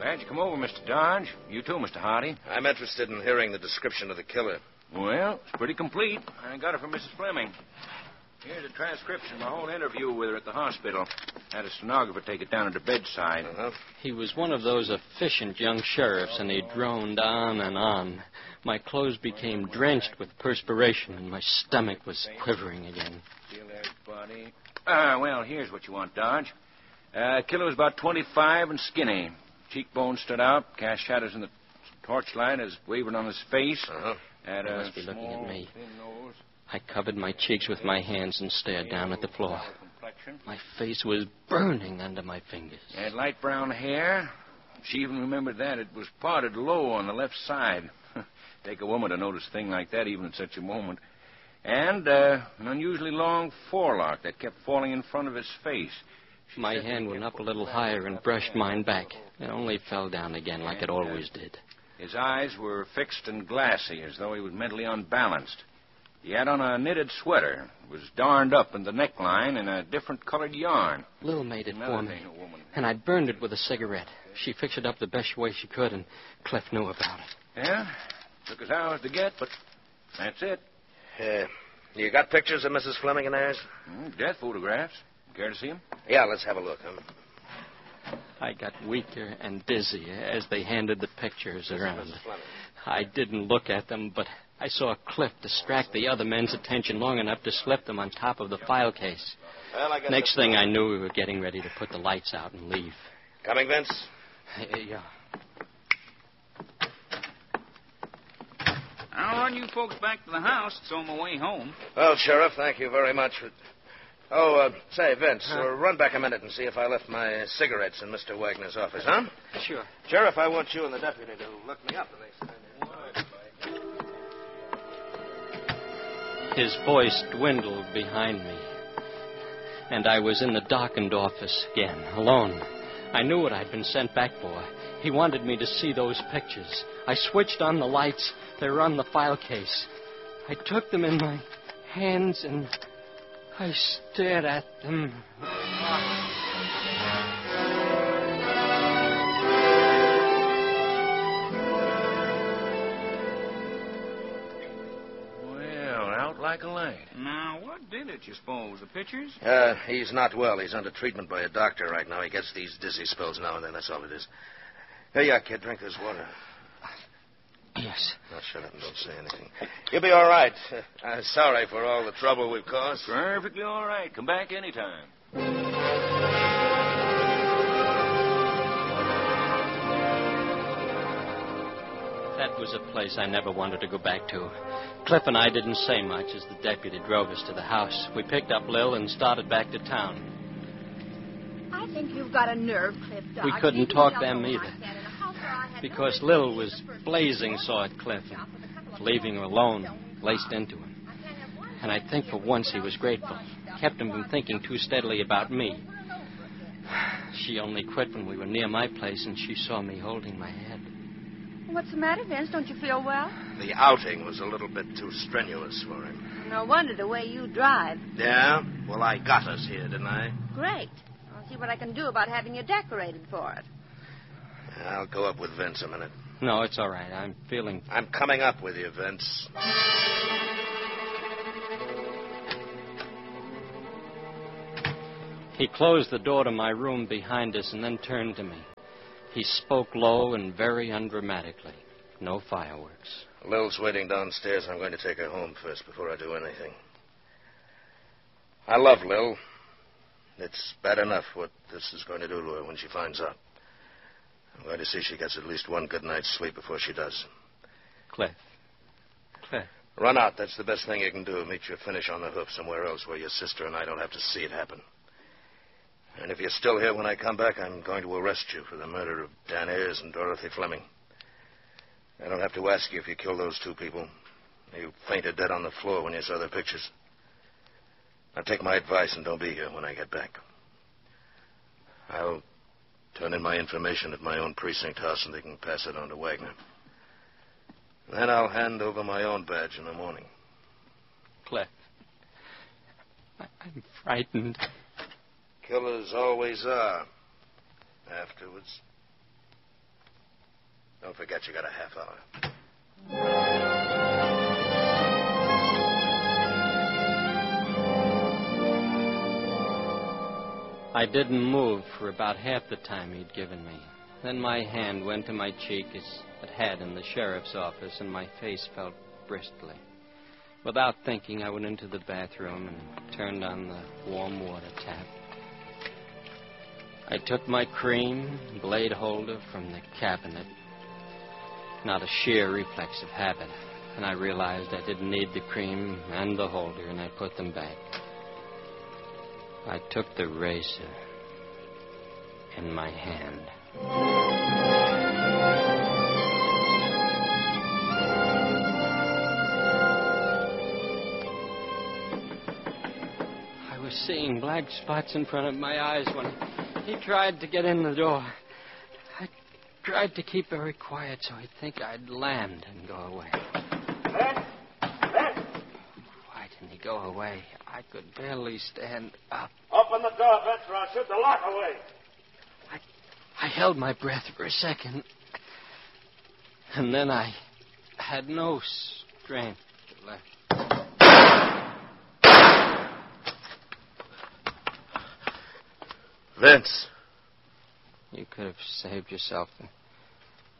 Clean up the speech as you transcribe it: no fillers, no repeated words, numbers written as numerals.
Glad you come over, Mr. Dodge. You too, Mr. Hardy. I'm interested in hearing the description of the killer. Well, it's pretty complete. I got it from Mrs. Fleming. Here's a transcription of my whole interview with her at the hospital. Had a stenographer take it down at her bedside. He was one of those efficient young sheriffs, and he droned on and on. My clothes became drenched with perspiration, and my stomach was quivering again. Still there, buddy. Well, here's what you want, Dodge. Killer was about 25 and skinny. Cheekbones stood out, cast shadows in the torchlight as wavering on his face. Had He a must be looking at me. thin nose. I covered my cheeks with my hands and stared down at the floor. My face was burning under my fingers. Had light brown hair. She even remembered that. It was parted low on the left side. Take a woman to notice a thing like that, even at such a moment. And an unusually long forelock that kept falling in front of his face. My hand went up a little higher and brushed mine back. It only fell down again like it always did. His eyes were fixed and glassy, as though he was mentally unbalanced. He had on a knitted sweater. It was darned up in the neckline in a different colored yarn. Lil made it for me, and I burned it with a cigarette. She fixed it up the best way she could, and Cliff knew about it. Yeah? Took us hours to get, but that's it. You got pictures of Mrs. Fleming and theirs? Death photographs. Care to see them? Yeah, let's have a look. I got weaker and dizzy as they handed the pictures around. I didn't look at them, but I saw Cliff distract the other men's attention long enough to slip them on top of the file case. Well, Next thing I knew, we were getting ready to put the lights out and leave. Coming, Vince? Yeah. I'll run you folks back to the house. It's on my way home. Well, Sheriff, thank you very much. Say, Vince, run back a minute and see if I left my cigarettes in Mr. Wagner's office, huh? Sure. Sheriff, I want you and the deputy to look me up the next time. His voice dwindled behind me, and I was in the darkened office again, alone. I knew what I'd been sent back for. He wanted me to see those pictures. I switched on the lights. They were on the file case. I took them in my hands, and I stared at them. Like a light. Now, what did it, you suppose? The pictures? He's not well. He's under treatment by a doctor right now. He gets these dizzy spells now and then. That's all it is. Here you are, kid. Drink this water. Yes. Now, shut up and don't say anything. You'll be all right. I'm sorry for all the trouble we've caused. Perfectly all right. Come back anytime. That was a place I never wanted to go back to. Cliff and I didn't say much as the deputy drove us to the house. We picked up Lil and started back to town. I think you've got a nerve, Cliff, Dodge. We couldn't talk them either, because Lil was blazing sore at Cliff and leaving her alone, laced into him. And I think for once he was grateful. Kept him from thinking too steadily about me. She only quit when we were near my place and she saw me holding my head. What's the matter, Vince? Don't you feel well? The outing was a little bit too strenuous for him. No wonder the way you drive. Yeah? Well, I got us here, didn't I? Great. I'll see what I can do about having you decorated for it. I'll go up with Vince a minute. No, it's all right. I'm coming up with you, Vince. He closed the door to my room behind us and then turned to me. He spoke low and very undramatically. No fireworks. Lil's waiting downstairs. I'm going to take her home first before I do anything. I love Lil. It's bad enough what this is going to do to her when she finds out. I'm going to see she gets at least one good night's sleep before she does. Cliff. Run out. That's the best thing you can do. Meet your finish on the hoof somewhere else where your sister and I don't have to see it happen. And if you're still here when I come back, I'm going to arrest you for the murder of Dan Ayers and Dorothy Fleming. I don't have to ask you if you killed those two people. You fainted dead on the floor when you saw their pictures. Now take my advice and don't be here when I get back. I'll turn in my information at my own precinct house and they can pass it on to Wagner. Then I'll hand over my own badge in the morning. Cliff, I'm frightened. Killers always are. Afterwards. Don't forget you got a half hour. I didn't move for about half the time he'd given me. Then my hand went to my cheek as it had in the sheriff's office, and my face felt bristly. Without thinking, I went into the bathroom and turned on the warm water tap. I took my cream and blade holder from the cabinet. Not a sheer reflex of habit. And I realized I didn't need the cream and the holder, and I put them back. I took the razor in my hand. I was seeing black spots in front of my eyes when he tried to get in the door. I tried to keep very quiet so he'd think I'd land and go away. Why didn't he go away? I could barely stand up. Open the door, Vince, or I'll shoot the lock away. I held my breath for a second. And then I had no strength left. Vince. You could have saved yourself.